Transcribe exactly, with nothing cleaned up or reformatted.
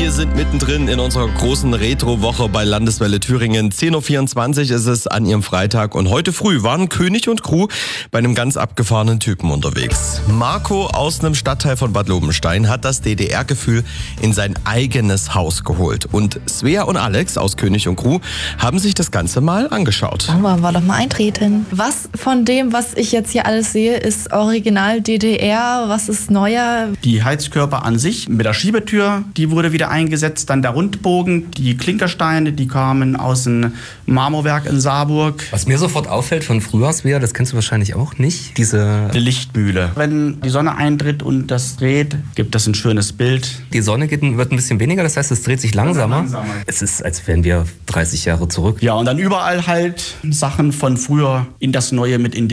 Wir sind mittendrin in unserer großen Retro-Woche bei Landeswelle Thüringen. zehn Uhr vierundzwanzig ist es an ihrem Freitag und heute früh waren König und Crew bei einem ganz abgefahrenen Typen unterwegs. Marco aus einem Stadtteil von Bad Lobenstein hat das D D R-Gefühl in sein eigenes Haus geholt. Und Svea und Alex aus König und Crew haben sich das Ganze mal angeschaut. Dann wollen wir doch mal eintreten. Was von dem, was ich jetzt hier alles sehe, ist original D D R? Was ist neuer? Die Heizkörper an sich mit der Schiebetür, die wurde wieder eingesetzt. Dann der Rundbogen, die Klinkersteine, die kamen aus dem Marmorwerk in Saarburg. Was mir sofort auffällt von früher, Svea, das kennst du wahrscheinlich auch nicht, diese... Die Lichtmühle. Wenn die Sonne eintritt und das dreht, gibt das ein schönes Bild. Die Sonne geht, wird ein bisschen weniger, das heißt, es dreht sich langsamer. langsamer. Es ist, als wären wir dreißig Jahre zurück. Ja, und dann überall halt Sachen von früher in das Neue mit in